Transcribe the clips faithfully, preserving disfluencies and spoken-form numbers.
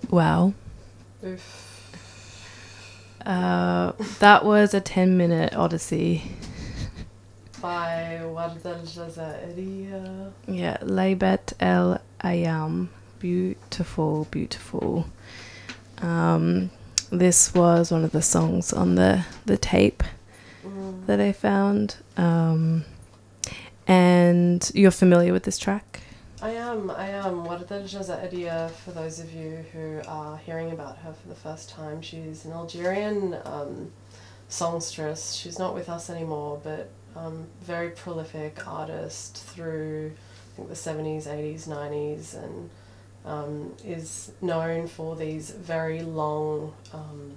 Wow. Oof. Uh, that was a ten minute odyssey. By Warda al-Jazairiya. Yeah, Laybet El Ayam. Beautiful, beautiful. Um, this was one of the songs on the, the tape Mm. that I found. Um, and you're familiar with this track? I am, I am. Warda al-Jazairiya, for those of you who are hearing about her for the first time, she's an Algerian um, songstress. She's not with us anymore, but um, very prolific artist through, I think, the seventies, eighties, nineties, and um, is known for these very long um,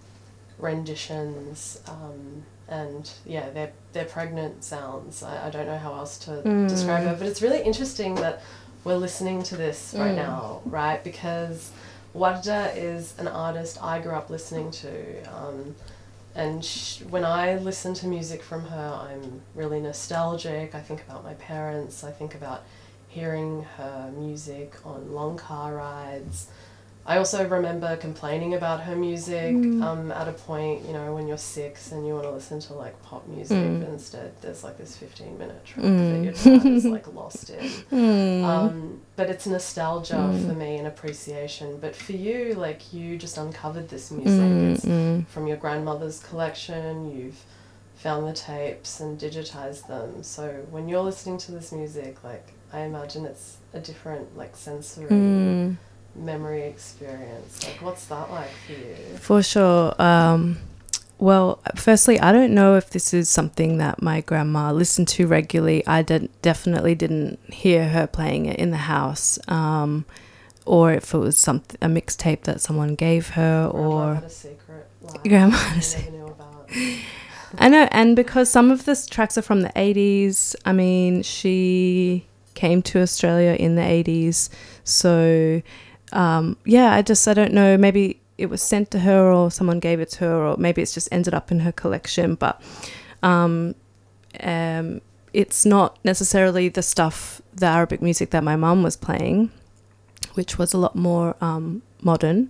renditions, um, and yeah, they're, they're pregnant sounds. I, I don't know how else to Mm. describe her, but it's really interesting that we're listening to this right Mm. now, right? Because Warda is an artist I grew up listening to, um, and sh- when I listen to music from her, I'm really nostalgic. I think about my parents. I think about hearing her music on long car rides. I also remember complaining about her music Mm. um, at a point, you know, when you're six and you want to listen to like pop music, Mm. but instead there's like this fifteen minute track Mm. that your dad is like lost in. Mm. Um, but it's nostalgia Mm. for me and appreciation. But for you, like, you just uncovered this music. Mm, It's mm. from your grandmother's collection. You've found the tapes and digitized them. So when you're listening to this music, like, I imagine it's a different, like, sensory Mm. memory experience. Like, what's that like for you? For sure. Um, well, firstly, I don't know if this is something that my grandma listened to regularly. I did, definitely didn't hear her playing it in the house, um, or if it was some a mixtape that someone gave her, Grandma or had a secret life Grandma that had a you secret- never knew about. I know, and because some of the tracks are from the eighties, I mean, she came to Australia in the eighties, so um, yeah, I just, I don't know, maybe it was sent to her or someone gave it to her, or maybe it's just ended up in her collection, but um, um, it's not necessarily the stuff, the Arabic music that my mum was playing, which was a lot more um, modern,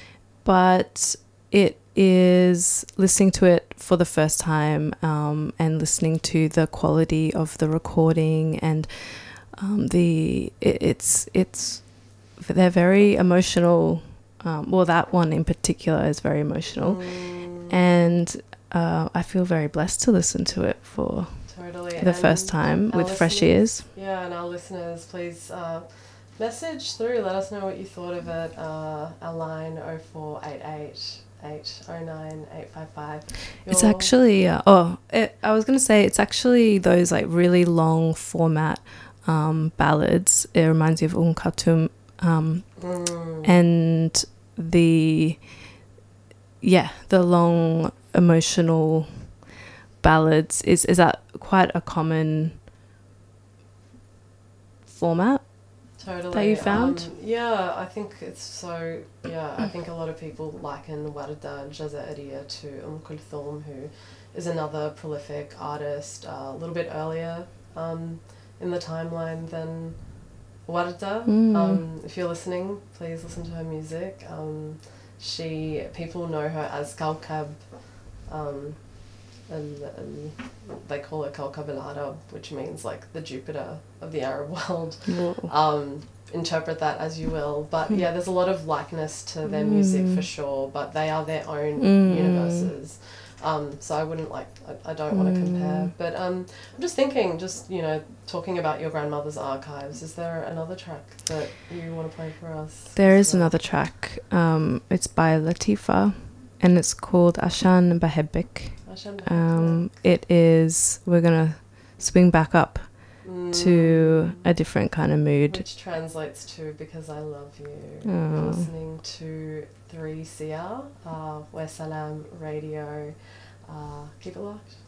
but it is listening to it for the first time um, and listening to the quality of the recording and um, the it, it's it's they're very emotional. Um, well, that one in particular is very emotional, Mm, and uh, I feel very blessed to listen to it for totally. the first time our with fresh listeners- ears. Yeah, and our listeners, please uh, message through. Let us know what you thought of it. Uh, our line oh four eight eight eight oh nine eight five five. It's actually uh, oh, it, I was gonna say it's actually those like really long format um, ballads. It reminds me of Um Kulthum, um, Mm. and the yeah the long emotional ballads is is that quite a common format Totally. that you found? Um, yeah, I think it's so, yeah, I think a lot of people liken Warda al-Jazairiya to Um Kulthum, who is another prolific artist, uh, a little bit earlier um, in the timeline than Warda. Mm. Um, if you're listening, please listen to her music. Um, she, people know her as Kawkab, um, al- al- they call her Kawkab al-Arab, which means like the Jupiter of the Arab world. Whoa. Um, interpret that as you will, but yeah, there's a lot of likeness to their music for sure, but they are their own Mm. universes. Um, so I wouldn't like, I, I don't want to compare, but um, I'm just thinking, just, you know, talking about your grandmother's archives, is there another track that you want to play for us? There as is well? another track. Um, it's by Latifa, and it's called Ashan Bahebik. Ashan Um, it is. We're gonna swing back up to Mm. a different kind of mood. Which translates to Because I Love You. Oh. You're listening to three C R, uh, West Salam Radio. Uh, keep it locked.